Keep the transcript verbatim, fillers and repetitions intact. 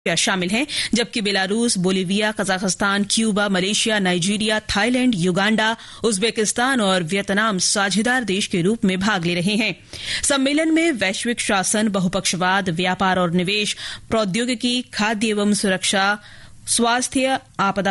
शामिल हैं, जबकि Belarus, Bolivia, Kazakhstan, Cuba, Malaysia, Nigeria, Thailand, Uganda, Uzbekistan और वियतनाम साझेदार देश के रूप में भाग ले रहे हैं। सम्मेलन में वैश्विक शासन, बहुपक्षवाद, व्यापार और निवेश, प्रौद्योगिकी, खाद्य एवं सुरक्षा, स्वास्थ्य, आपदा